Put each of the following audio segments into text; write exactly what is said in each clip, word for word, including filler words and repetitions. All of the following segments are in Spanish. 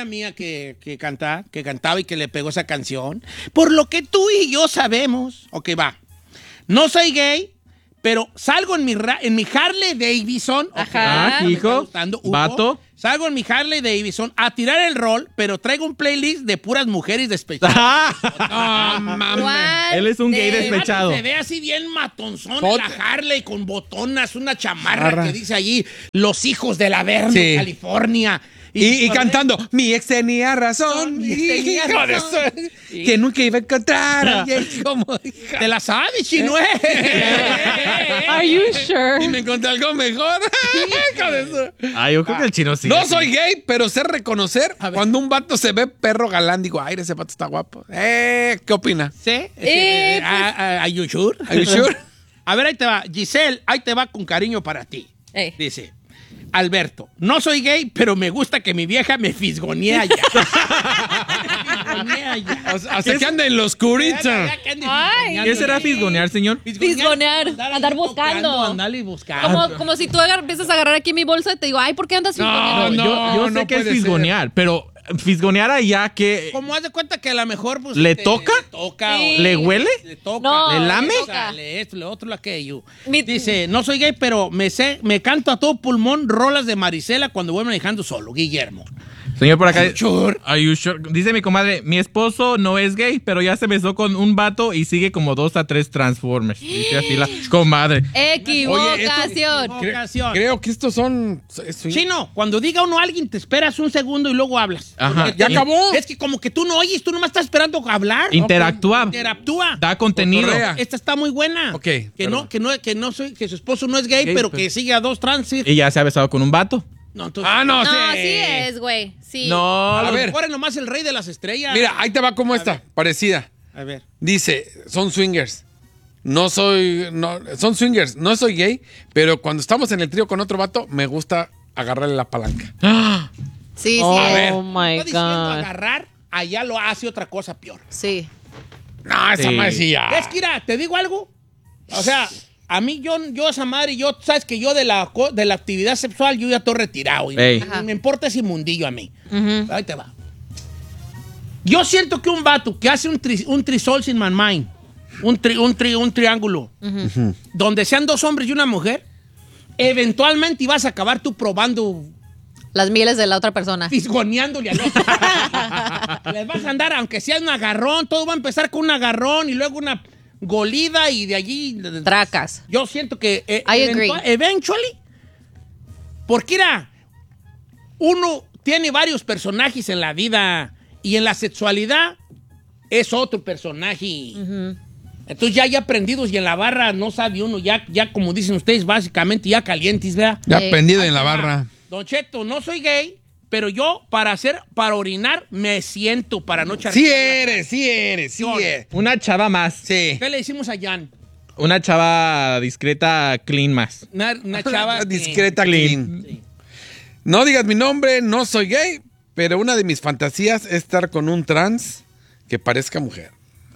mía que, que, canta, que cantaba y que le pegó esa canción. Por lo que tú y yo sabemos. Ok, va. No soy gay, pero salgo en mi, en mi Harley Davidson. Ajá. Okay, Hijo, vato. Salgo en mi Harley Davidson a tirar el rol, pero traigo un playlist de puras mujeres despechadas. No, mames. Él es un gay de... despechado. Se ve así bien matonzón en la Harley con botonas, una chamarra Arra. que dice allí, los hijos de la Verne, sí. California. Y, y, y cantando, mi ex tenía razón, mi ex tenía razón. Sí. Que nunca iba a encontrar. Como, te la sabes, chino. Are you sure? Y me encontré algo mejor. Ah, yo creo que el chino sí. No soy gay, pero sé reconocer cuando un vato se ve perro galán. Digo, ay, ese vato está guapo. Eh, ¿qué opina? Sí. Eh, eh, ¿Are you sure? ¿Are you sure? A ver, ahí te va. Giselle, ahí te va con cariño para ti. Hey. Dice... Alberto, no soy gay, pero me gusta que mi vieja me fisgonea ya. fisgonea ya. Hasta que anda en los curitos. ¿Qué será fisgonear, señor? Fisgonear, andar, andar buscando. Andarle buscando. Como, como si tú agar, empiezas a agarrar aquí mi bolsa y te digo, ay, ¿por qué andas fisgoneando? No, no, yo, yo no sé que es fisgonear, ser. pero fisgonear allá que... Como haz de cuenta que a lo mejor... Pues, ¿Le te, toca? Le toca. Sí. O ¿Le huele? Le toca. No, ¿Le lame? Le toca. Le esto, le otro, lo aquello. Mi... Dice, no soy gay, pero me sé, me canto a todo pulmón rolas de Marisela cuando voy manejando solo. Guillermo. Señor, por acá. Are you sure? Are you sure? Dice mi comadre, mi esposo no es gay, pero ya se besó con un vato y sigue como dos a tres Transformers. Dice así la comadre. Equivocación. Oye, creo, creo que estos son... Chino, cuando diga uno a alguien, te esperas un segundo y luego hablas. Ajá. Ya acabó. Es que como que tú no oyes, tú nomás estás esperando hablar. Interactúa. Okay. Interactúa. Da contenido. Cotorrea. Esta está muy buena. Ok. Que no, que no, que no soy, que su esposo no es gay, Gay, pero pero- que sigue a dos trans. Y ya se ha besado con un vato. No, entonces, Ah, no, No, sí. sí es, güey. Sí. No, A a ver. ver, ahora nomás el rey de las estrellas. Mira, ahí te va como esta, parecida. A ver. Dice, son swingers. No soy... No, son swingers. No soy gay, pero cuando estamos en el trío con otro vato, me gusta agarrarle la palanca. Sí, sí. A es. ver. Oh my Estoy diciendo God. agarrar, allá lo hace otra cosa peor. Sí. No, esa Sí. madre sí ya. Es que, mira, ¿te digo algo? O sea, a mí, yo, yo esa madre, yo, sabes que yo de la, co- de la actividad sexual, yo ya estoy retirado. Y Ey. me, me importa ese mundillo a mí. Ujú. Ahí te va. Yo siento que un vato que hace un, tri, un trisol sin man mind, un, tri, un, tri, un triángulo, Ujú. donde sean dos hombres y una mujer, eventualmente ibas a acabar tú probando, Las mieles de la otra persona. fisgoneándole al otro. Les vas a andar, aunque sea un agarrón, todo va a empezar con un agarrón y luego una golida y de allí... Tracas. Yo siento que eh, I agree. eventua- eventually, porque era, uno tiene varios personajes en la vida y en la sexualidad es otro personaje. Ujú. Entonces ya, ya aprendidos y en la barra no sabe uno, ya, ya como dicen ustedes, básicamente ya calientes, ¿verdad? Ya Ey. pendido en la barra. Don Cheto, no soy gay, pero yo para hacer, para orinar, me siento para no echar. Sí eres, sí eres, sí John. eres. Una chava más. Sí. ¿Qué le decimos a Jan? Una chava discreta, clean más. Una, una chava Discreta, Clean. clean. Sí. No digas mi nombre, no soy gay, pero una de mis fantasías es estar con un trans que parezca mujer.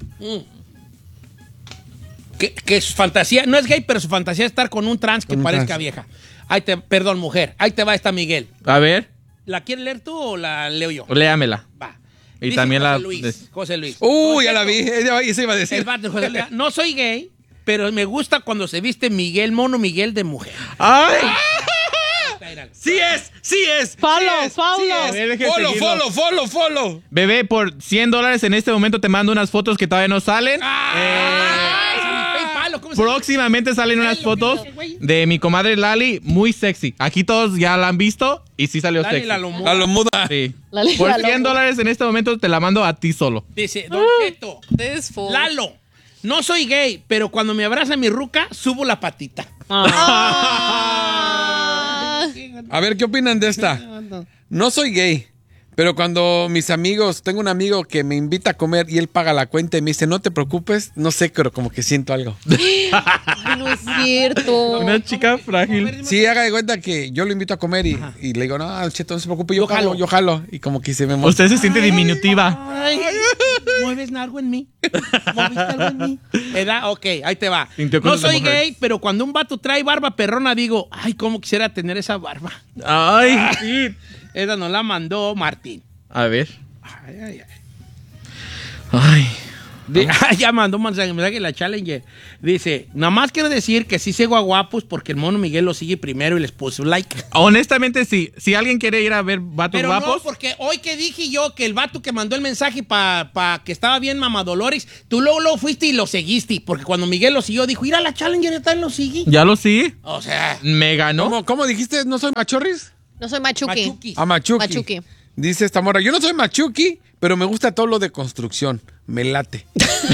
Que, que su fantasía, no es gay, pero su fantasía es estar con un trans que Con un parezca trans. vieja. Ahí te, perdón, mujer. Ahí te va esta Miguel. A ver, ¿La quieres leer tú o la leo yo? léamela. Va. Y Dice también José la- Luis. José Luis. Uy, Don ya la vi. Cheto, Ella eso iba a el decir. vato, José Luis, no soy gay, pero me gusta cuando se viste Miguel, mono Miguel de mujer. ¡Ay! Sí es, sí es. Follow, sí es, follow. sí A es. ver, deje de Follow, seguirlo. follow, follow, follow. Bebé, por cien dólares en este momento te mando unas fotos que todavía no salen. Ay, sin PayPal, ¿cómo se llama? Próximamente salen unas Ay, fotos lo que- de mi comadre Lali, muy sexy. Aquí todos ya la han visto y sí salió Dale sexy. la lomo. A lo muda. Sí. Lali, Por la cien lomo. dólares en este momento te la mando a ti solo. Dice, Don Cheto, This fool. Lalo, no soy gay, pero cuando me abraza mi ruca, subo la patita. Ah. A ver, ¿qué opinan de esta? No soy gay, pero cuando mis amigos, tengo un amigo que me invita a comer y él paga la cuenta y me dice, no te preocupes, no sé, pero como que siento algo. Ay, no es cierto. Una chica frágil. Sí, haga de cuenta que yo lo invito a comer y, y le digo, no, Cheto, no se preocupe, yo, Yo jalo, jalo. yo jalo. Y como que se me emociona. Usted se siente diminutiva. Ay, ¿mueves algo en mí? ¿Moviste algo en mí? ¿Edad? Ok, ahí te va. Sintió No cosas de soy mujer. gay, pero cuando un vato trae barba perrona, digo, ay, cómo quisiera tener esa barba. Ay, sí. Esa nos la mandó Martín. A ver. Ay, ay, ay. Ay. Di- ya mandó un mensaje, mensaje la Challenger. Dice, nada más quiero decir que sí sigo a guapos porque el mono Miguel lo sigue primero y les puso like. Honestamente, sí. Si alguien quiere ir a ver vatos Pero guapos. no, porque hoy que dije yo que el vato que mandó el mensaje para pa que estaba bien Mamadolores, tú luego, luego fuiste y lo seguiste. Porque cuando Miguel lo siguió, dijo, ir a la Challenger, yo también lo seguí. Ya lo sigue. O sea, Me ganó. ¿Cómo, ¿Cómo dijiste? ¿No soy machorris? No soy machuki. Machuki. A Machuki. Machuki. Dice esta morra, yo no soy Machuki, pero me gusta todo lo de construcción. Me late.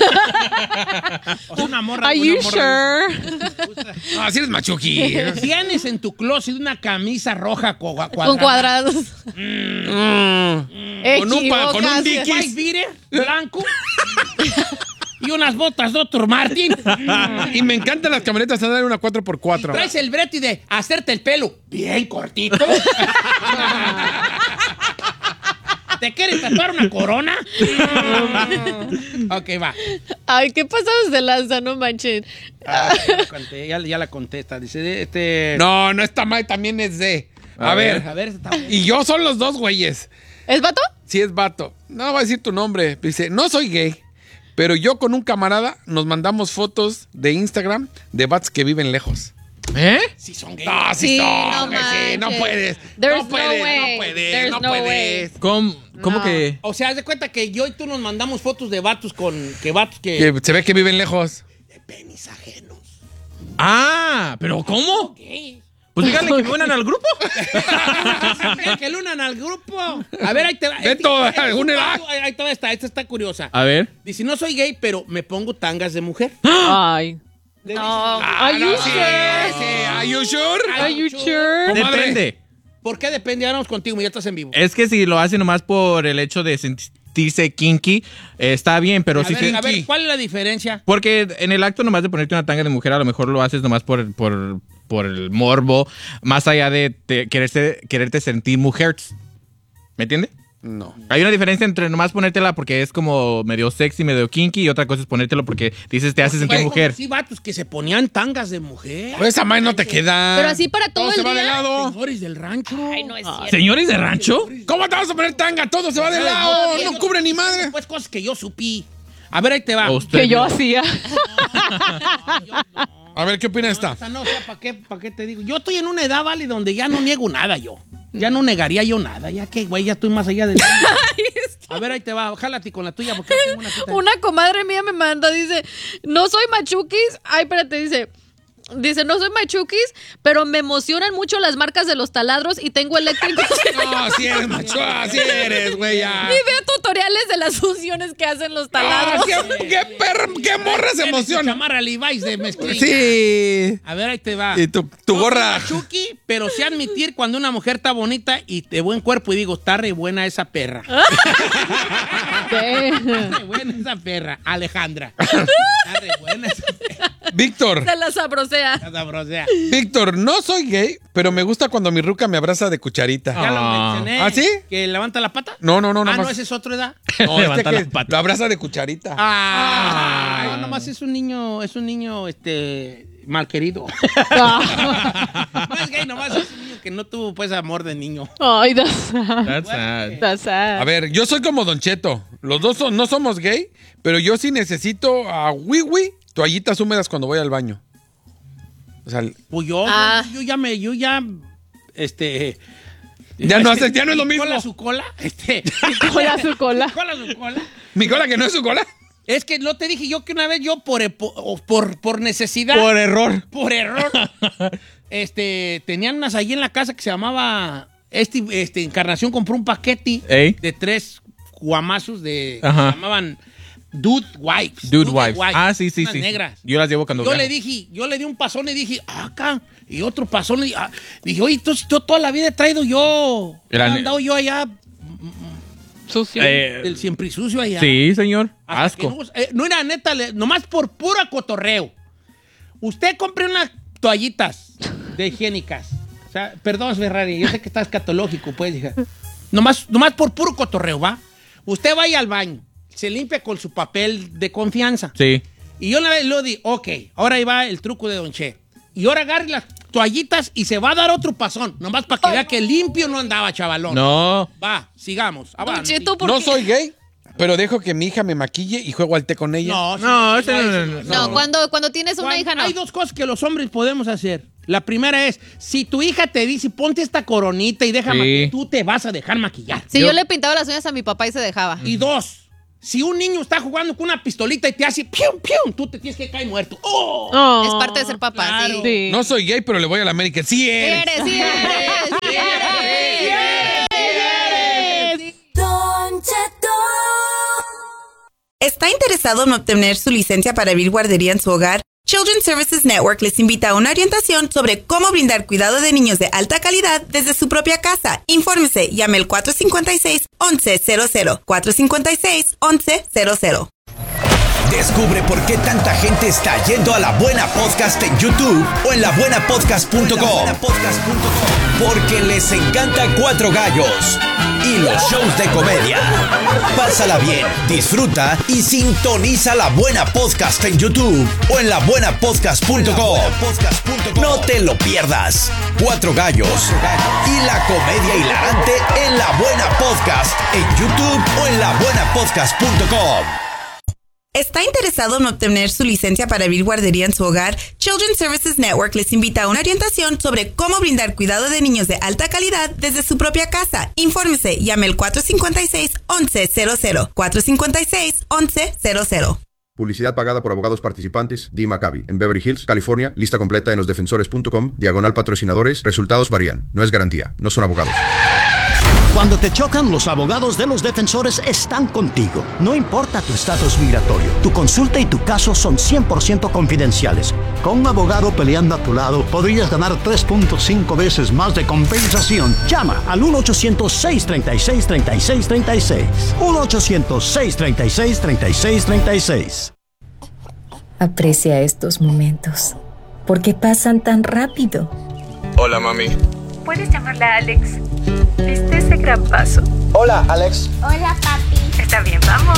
O sea, una morra. Are una you morra- sure? Ah, sí eres Machuki. Tienes en tu closet una camisa roja co- cuadrada. Con cuadrados. Mm. Con un pa- con un Equivocas. Dickies. White beater, blanco. Y unas botas doctor Martin. Y me encantan las camionetas andar en una cuatro por cuatro. Traes el brete de hacerte el pelo bien cortito. ¿Te quieres tatuar una corona? Ok, va. Ay, ¿qué pasados de lanza? No manchen. Ah, ya, la conté, ya, ya la contesta. Dice, este... No, no está mal, también es de. A, A ver. A ver, está bien. Y yo son los dos güeyes. ¿Es vato? Si es vato. No va a decir tu nombre. Dice, no soy gay, pero yo con un camarada nos mandamos fotos de Instagram de vatos que viven lejos. ¿Eh? Sí son gays. No, sí, Sí, son, no güey, sí, no manches. puedes. There's no no puedes, way. no puedes, There's no no puedes. ¿Cómo, cómo No. que? O sea, haz de cuenta que yo y tú nos mandamos fotos de vatos con... Que vatos que... Que se ve que viven lejos. De penis ajenos. Ah, ¿pero cómo? ¿Qué? Pues díganle que me unan al grupo. Que le unan al grupo. A ver, ahí te va. Beto, Este- este- únela. Ahí ahí te va esta. Esta está curiosa. A ver. Dice, no soy gay, pero me pongo tangas de mujer. Ay. Le No. Ah, Are you no, sí, sure? sí. Are you sure? Are you sure? Comadre. Depende. ¿Por qué depende? Ahora vamos contigo, ya estás en vivo. Es que si lo hace nomás por el hecho de sentirse kinky, eh, está bien, pero a, si ver, se- a ver, ¿cuál es la diferencia? Porque en el acto nomás de ponerte una tanga de mujer, a lo mejor lo haces nomás por, por, por el morbo, más allá de te- quererte, quererte sentir mujer. ¿Me entiendes? No. Hay una diferencia entre nomás ponértela porque es como medio sexy, medio kinky, y otra cosa es ponértelo porque dices te hace sentir Güey, mujer. Sí, vatos que se ponían tangas de mujer. Pues esa madre no te queda. Pero así para todo Todo se el va de día. lado. Señores del rancho. Ay, no es cierto. ¿Señores de rancho? ¿Cómo te vas a poner tanga? Todo se va de Ay, lado. yo- No yo- cubre ni madre. Pues cosas que yo supí. A ver, ahí te va. ¿O usted Que yo no? hacía. A ver, ¿qué opina O esta? sea, no, o sea, ¿para qué, ¿para qué te digo? Yo estoy en una edad, vale, donde ya no niego nada yo. Ya no negaría yo nada. Ya que, güey, ya estoy más allá de... A ver, ahí te va. Jálate con la tuya porque tengo una aquí también. Una comadre mía me manda, dice, no soy machukis. Ay, espérate, dice. Dice, no soy machukis, pero me emocionan mucho las marcas de los taladros y tengo eléctricos. No, si eres macho, así eres, güey, ya. Y veo tutoriales de las funciones que hacen los Ah, taladros. ¿qué, qué perra, qué morra se Tienes tu emociona? chamarra Levi's de mezclilla. Sí. A ver, ahí te va. Y tu, tu No gorra. soy machuki, pero sé admitir cuando una mujer está bonita y de buen cuerpo y digo, está re buena esa perra. Está re buena esa perra, Alejandra. Está re buena esa perra. Víctor, Se la sabrosea. Está sabrosea. Víctor, no soy gay, pero me gusta cuando mi ruca me abraza de cucharita. Ya lo Ah. mencioné. ¿Ah, sí? ¿Que levanta la pata? No, no, no, Ah, nomás. no, ese es otro edad. No, este Levanta que la pata. lo abraza de cucharita. Ah, Ay. no, nomás es un niño, es un niño, este, mal querido. No es gay, nomás es un niño que no tuvo, pues, amor de niño. Ay, that's sad. That's sad. That's sad. A ver, yo soy como Don Cheto. Los dos son- no somos gay, pero yo sí necesito a Wiwi toallitas húmedas cuando voy al baño. O sea, Pues yo, Ah. yo, yo ya me, yo ya, este... Ya no este, hace- ya no es lo mi mismo. Cola su cola, este... Hola, su cola. cola su cola. mi cola que no es su cola. Es que no te dije yo que una vez yo por, por, por, por necesidad... Por error. por error, este, tenían unas ahí en la casa que se llamaba, este, este Encarnación compró un paquete Ey. de tres guamazos de, Ajá. se llamaban Dude Wipes. Dude wives. Ah, sí, sí, unas sí. negras. Yo las llevo cuando Yo viajo. le dije, yo le di un pasón y dije, ah, acá, y otro pasón, y, ah, dije, oye, entonces yo toda la vida he traído yo, he Era ne- andado yo allá, Sucio. Eh, del siempre y sucio allá. sí, señor. Hasta que Asco. No, eh, no era neta, le- nomás por puro cotorreo. Usted compre unas toallitas de higiénicas. O sea, perdón, Ferrari, yo sé que estás catológico, pues, hija. Nomás, nomás por puro cotorreo, ¿va? Usted vaya al baño, se limpia con su papel de confianza. Sí. Y yo una vez lo di, ok, ahora ahí va el truco de Don Che. Y ahora agarre las, toallitas y se va a dar otro pasón. Nomás para que vea que limpio no andaba, chavalón. No. Va, sigamos. Don Avance. Cheto, ¿por No qué? soy gay, pero dejo que mi hija me maquille y juego al té con ella. No, No, sí, ese no, no, no, No, cuando, cuando tienes una Cuando- hija, no. Hay dos cosas que los hombres podemos hacer. La primera es, si tu hija te dice, ponte esta coronita y déjame, Sí. tú te vas a dejar maquillar. Si yo, Yo- le pintaba las uñas a mi papá y se dejaba. Y dos, si un niño está jugando con una pistolita y te hace pium, pium, tú te tienes que caer muerto. ¡Oh! No. Es parte de ser papá, Claro. sí. No soy gay, pero le voy a la América. Sí Sí eres. eres, sí eres, sí eres. Don Cheto. ¿Está interesado en obtener su licencia para abrir guardería en su hogar? Children's Services Network les invita a una orientación sobre cómo brindar cuidado de niños de alta calidad desde su propia casa. Infórmese, llame al cuatro cinco seis, once cero cero, cuatro cinco seis, once cero cero. Descubre por qué tanta gente está yendo a La Buena Podcast en YouTube o en la buena podcast punto com. Porque les encanta Cuatro Gallos y los shows de comedia. Pásala bien, disfruta y sintoniza La Buena Podcast en YouTube o en la buena podcast punto com. No te lo pierdas. Cuatro Gallos y la comedia hilarante en La Buena Podcast en YouTube o en la buena podcast punto com. ¿Está interesado en obtener su licencia para abrir guardería en su hogar? Children's Services Network les invita a una orientación sobre cómo brindar cuidado de niños de alta calidad desde su propia casa. Infórmese, llame al cuatro cinco seis, once cero cero, cuatro cinco seis, once cero cero. Publicidad pagada por abogados participantes. Dee Maccabi, en Beverly Hills, California. Lista completa en los defensores punto com. Diagonal patrocinadores. Resultados varían. No es garantía. No son abogados. Cuando te chocan, los abogados de los defensores están contigo. No importa tu estatus migratorio, tu consulta y tu caso son cien por ciento confidenciales. Con un abogado peleando a tu lado, podrías ganar tres punto cinco veces más de compensación. Llama al uno ochocientos, seis tres seis, tres seis tres seis. uno ochocientos, seis tres seis, tres seis tres seis. Aprecia estos momentos, porque pasan tan rápido. Hola, mami. ¿Puedes llamarla a Alex? ¿Viste ese gran paso? Hola, Alex. Hola, papi. Está bien, vamos.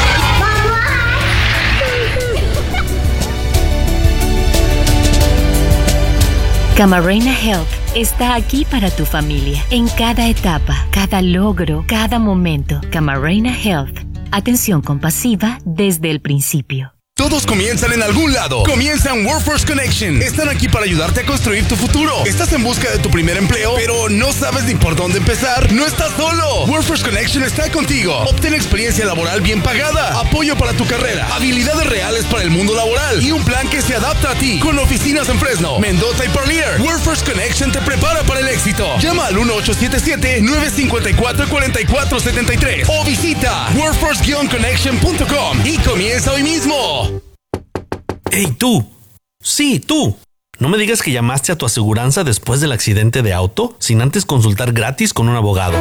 Camarena Health está aquí para tu familia, en cada etapa, cada logro, cada momento. Camarena Health. Atención compasiva desde el principio. Todos comienzan en algún lado. Comienzan Workforce Connection. Están aquí para ayudarte a construir tu futuro. ¿Estás en busca de tu primer empleo, pero no sabes ni por dónde empezar? ¡No estás solo! Workforce Connection está contigo. Obtén experiencia laboral bien pagada, apoyo para tu carrera, habilidades reales para el mundo laboral y un plan que se adapta a ti. Con oficinas en Fresno, Mendoza y Parlier, Workforce Connection te prepara para el éxito. Llama al uno ocho siete siete, nueve cinco cuatro, cuatro cuatro siete tres o visita workforce connection punto com y comienza hoy mismo. ¡Ey, tú! Sí, tú. No me digas que llamaste a tu aseguranza después del accidente de auto sin antes consultar gratis con un abogado.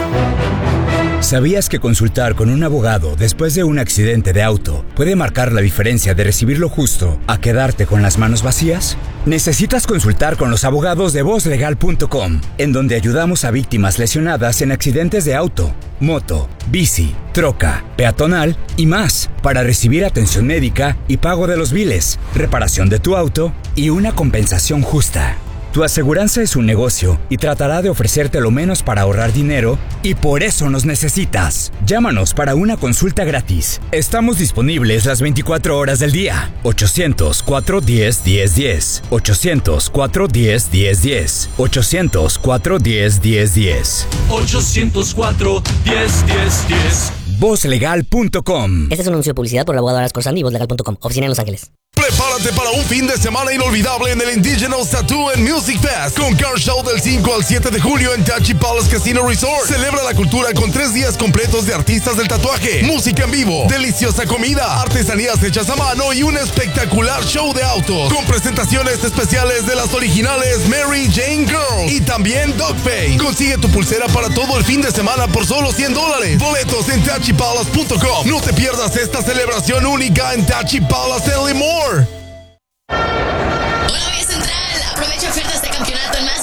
¿Sabías que consultar con un abogado después de un accidente de auto puede marcar la diferencia de recibir lo justo a quedarte con las manos vacías? Necesitas consultar con los abogados de voz legal punto com, en donde ayudamos a víctimas lesionadas en accidentes de auto, moto, bici, troca, peatonal y más, para recibir atención médica y pago de los biles, reparación de tu auto y una compensación justa. Tu aseguranza es un negocio y tratará de ofrecerte lo menos para ahorrar dinero y por eso nos necesitas. Llámanos para una consulta gratis. Estamos disponibles las veinticuatro horas del día. ochocientos, cuatro uno cero, uno cero uno cero. ochocientos, cuatro uno cero, uno cero uno cero. ochocientos, cuatro uno cero, uno cero uno cero. ochocientos cuatro, diez, diez, diez. voz legal punto com. Este es un anuncio de publicidad por el abogado Aras Corsandi y voz legal punto com. Oficina en Los Ángeles. Prepárate para un fin de semana inolvidable en el Indigenous Tattoo and Music Fest con Car Show del cinco al siete de julio en Tachi Palace Casino Resort. Celebra la cultura con tres días completos de artistas del tatuaje, música en vivo, deliciosa comida, artesanías hechas a mano y un espectacular show de autos con presentaciones especiales de las originales Mary Jane Girl y también Dogface. Consigue tu pulsera para todo el fin de semana por solo cien dólares. Boletos en tachi palace punto com. No te pierdas esta celebración única en Tachi Palace en Lemoore. Hola, Vía Central. Aprovecha ofertas de campeonato en más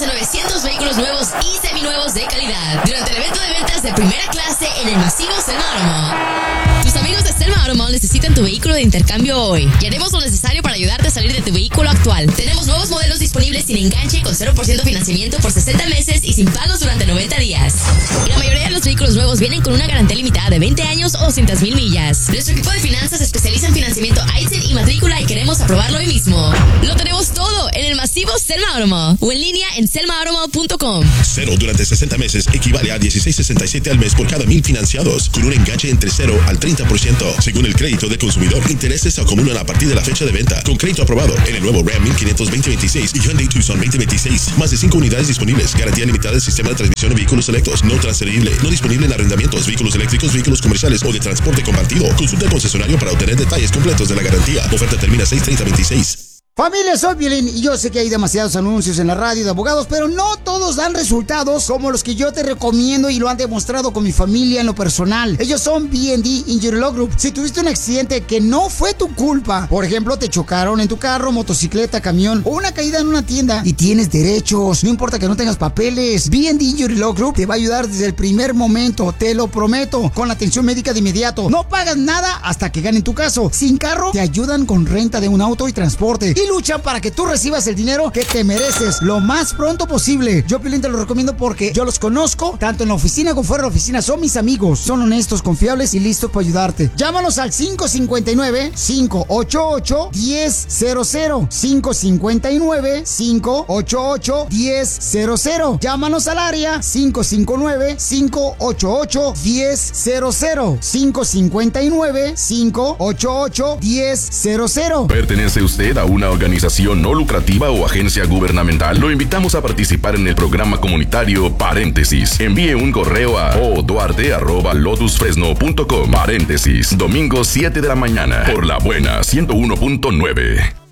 de novecientos vehículos nuevos y seminuevos de calidad durante el evento de ventas de primera clase en el masivo Selma Automall. Tus amigos de Selma Automall necesitan tu vehículo de intercambio hoy y haremos lo necesario para ayudarte a salir de tu vehículo actual. Tenemos nuevos modelos disponibles sin enganche, con cero por ciento financiamiento por sesenta meses y sin pagos durante noventa días. Y la mayoría de los vehículos nuevos vienen con una garantía limitada de veinte años o doscientas mil millas. Nuestro equipo de finanzas se especializa en financiamiento I T I N y matrícula y queremos aprobarlo hoy mismo. Lo tenemos todo en el masivo Selma Automall o en línea en selma automall punto com. Cero durante sesenta meses equivale a dieciséis sesenta y siete al mes por cada mil financiados, con un enganche entre cero al treinta por ciento. Según el crédito del consumidor, intereses se acumulan a partir de la fecha de venta. Con crédito aprobado en el nuevo Ram mil quinientos veinte veintiséis y Hyundai Tucson veinte veintiséis. Más de cinco unidades disponibles. Garantía limitada del sistema de transmisión de vehículos selectos. No transferible. No disponible en arrendamientos, vehículos eléctricos, vehículos comerciales o de transporte compartido. Consulta al concesionario para obtener detalles completos de la garantía. Oferta termina seis treinta veintiséis. Familia, soy Piolín y yo sé que hay demasiados anuncios en la radio de abogados, pero no todos dan resultados como los que yo te recomiendo y lo han demostrado con mi familia en lo personal. Ellos son B and D Injury Law Group. Si tuviste un accidente que no fue tu culpa, por ejemplo, te chocaron en tu carro, motocicleta, camión o una caída en una tienda y tienes derechos, no importa que no tengas papeles, B and D Injury Law Group te va a ayudar desde el primer momento, te lo prometo, con la atención médica de inmediato. No pagas nada hasta que ganen tu caso. Sin carro, te ayudan con renta de un auto y transporte. Y luchan para que tú recibas el dinero que te mereces lo más pronto posible. Yo, Piolín, te lo recomiendo porque yo los conozco, tanto en la oficina como fuera de la oficina. Son mis amigos, son honestos, confiables y listos para ayudarte. Llámalos al cinco cinco nueve, cinco ocho ocho, uno cero cero cero. cinco cinco nueve, cinco ocho ocho, uno cero cero. Llámanos al área cinco cinco nueve, cinco ocho ocho, uno cero cero. cinco cinco nueve, cinco ocho ocho, uno cero cero. ¿Pertenece usted a una organización no lucrativa o agencia gubernamental? Lo invitamos a participar en el programa comunitario Paréntesis. Envíe un correo a o duarte arroba lotus fresno punto com. Paréntesis, domingo siete de la mañana, por La Buena ciento uno punto nueve.